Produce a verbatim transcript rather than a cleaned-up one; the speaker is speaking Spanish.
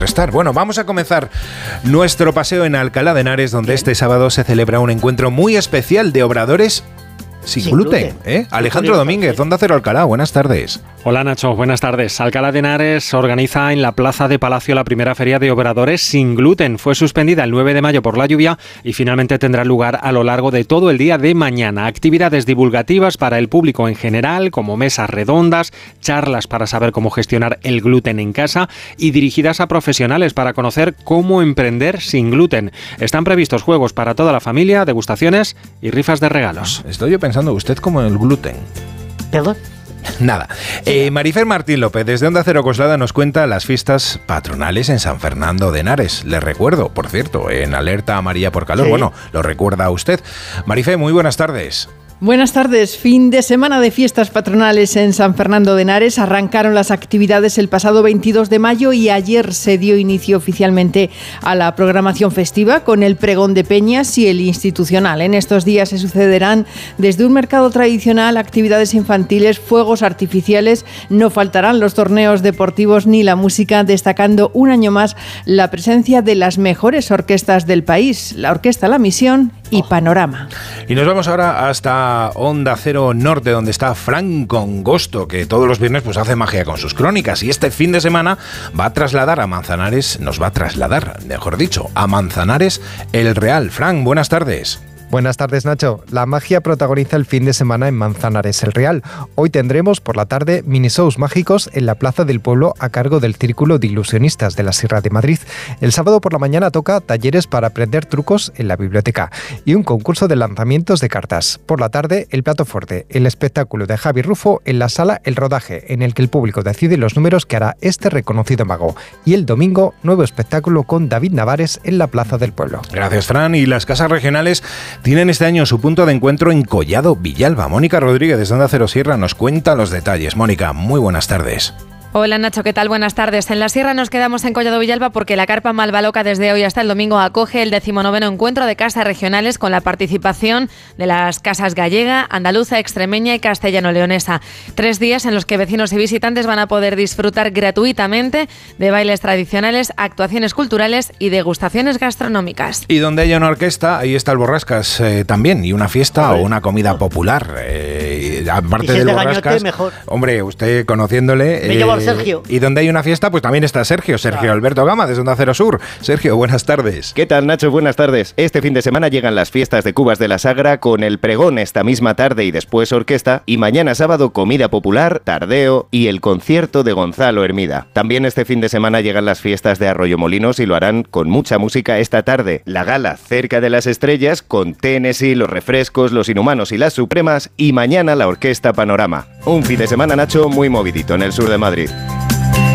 Estar. Bueno, vamos a comenzar nuestro paseo en Alcalá de Henares, donde este sábado se celebra un encuentro muy especial de obradores sin, sin gluten. gluten. ¿eh? Alejandro Domínguez, Onda Cero Alcalá, buenas tardes. Hola Nacho, buenas tardes. Alcalá de Henares organiza en la Plaza de Palacio la primera feria de obradores sin gluten. Fue suspendida el nueve de mayo por la lluvia y finalmente tendrá lugar a lo largo de todo el día de mañana. Actividades divulgativas para el público en general, como mesas redondas, charlas para saber cómo gestionar el gluten en casa y dirigidas a profesionales para conocer cómo emprender sin gluten. Están previstos juegos para toda la familia, degustaciones y rifas de regalos. Estoy yo pensando, usted como el gluten. ¿Perdón? Nada. Eh, Marifer Martín López, desde Onda Cero Coslada, nos cuenta las fiestas patronales en San Fernando de Henares. Les recuerdo, por cierto, en alerta amarilla por calor. Sí. Bueno, lo recuerda usted. Marife, muy buenas tardes. Buenas tardes. Fin de semana de fiestas patronales en San Fernando de Henares. Arrancaron las actividades el pasado veintidós de mayo y ayer se dio inicio oficialmente a la programación festiva con el pregón de peñas y el institucional. En estos días se sucederán desde un mercado tradicional, actividades infantiles, fuegos artificiales. No faltarán los torneos deportivos ni la música, destacando un año más la presencia de las mejores orquestas del país, la Orquesta La Misión y Panorama. Y nos vamos ahora hasta Onda Cero Norte, donde está Fran Congosto, que todos los viernes pues hace magia con sus crónicas, y este fin de semana va a trasladar a Manzanares, nos va a trasladar, mejor dicho, a Manzanares el Real. Fran, buenas tardes. Buenas tardes, Nacho. La magia protagoniza el fin de semana en Manzanares el Real. Hoy tendremos por la tarde mini shows mágicos en la Plaza del Pueblo a cargo del Círculo de Ilusionistas de la Sierra de Madrid. El sábado por la mañana toca talleres para aprender trucos en la biblioteca y un concurso de lanzamientos de cartas. Por la tarde, el plato fuerte, el espectáculo de Javi Rufo en la sala El Rodaje, en el que el público decide los números que hará este reconocido mago. Y el domingo, nuevo espectáculo con David Navares en la Plaza del Pueblo. Gracias, Fran. Y las casas regionales tienen este año su punto de encuentro en Collado Villalba. Mónica Rodríguez, desde Onda Cero Sierra, nos cuenta los detalles. Mónica, muy buenas tardes. Hola Nacho, ¿qué tal? Buenas tardes. En la Sierra nos quedamos en Collado Villalba porque la Carpa Malvaloca desde hoy hasta el domingo acoge el decimonoveno encuentro de casas regionales con la participación de las casas gallega, andaluza, extremeña y castellano-leonesa. Tres días en los que vecinos y visitantes van a poder disfrutar gratuitamente de bailes tradicionales, actuaciones culturales y degustaciones gastronómicas. Y donde haya una orquesta, ahí está el Borrascas eh, también, y una fiesta o una comida popular. Eh, aparte del Borrascas, mejor. Hombre, usted conociéndole... Me llevo Sergio. Y donde hay una fiesta, pues también está Sergio, Sergio claro. Alberto Gama, desde Onda Cero Sur. Sergio, buenas tardes. ¿Qué tal, Nacho? Buenas tardes. Este fin de semana llegan las fiestas de Cubas de la Sagra con el pregón esta misma tarde y después orquesta, y mañana sábado comida popular, tardeo y el concierto de Gonzalo Hermida. También este fin de semana llegan las fiestas de Arroyomolinos y lo harán con mucha música esta tarde. La gala Cerca de las Estrellas con Tennessee, Los Refrescos, Los Inhumanos y Las Supremas, y mañana la Orquesta Panorama. Un fin de semana, Nacho, muy movidito en el sur de Madrid.